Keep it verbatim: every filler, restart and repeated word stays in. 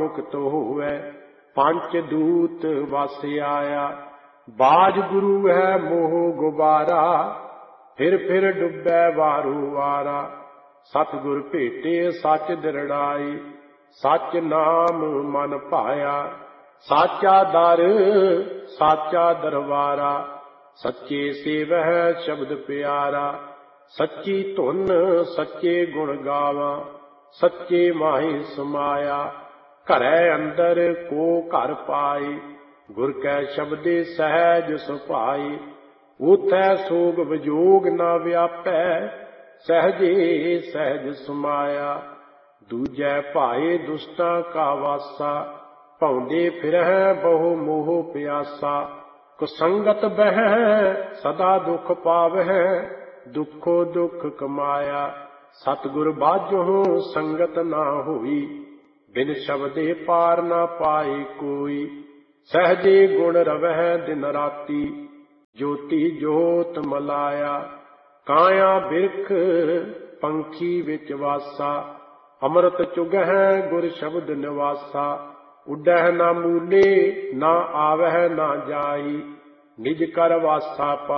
मुक्त होवै, पंच दूत वस आया। बाज गुरु है मोह गुबारा, फिर फिर डुबै वारू वारा। सतगुर भेटे सच दृढ़ाई, सच नाम मन भाया। साचा दर साचा दरबारा, सच्चे सेवह शब्द प्यारा। सच्ची धुन सच्चे गुण गावा, सच्चे माही समाया। घरै अंदर को घर पाई, गुर कै शब्दे सहज सुभाई। ऊथै सोग विजोग न व्यापै, सहजे सहज समाया। दूजै भाए दुष्टां का वासा, भौंदे फिरह बहु मोह प्यासा। कुसंगत बह सदा दुख पावह, दुखो दुख कमाया। सतगुर बाझों संगत ना होई, बिन शब्दे पार ना पाए कोई। सहजे गुण रवह दिन राती, ज्योति जोत मलाया। काया बिरख पंखी विच वासा, अमृत चुगह गुर शब्द निवासा। उडह ना मूले ना आवह ना जाई, निज कर वासा पा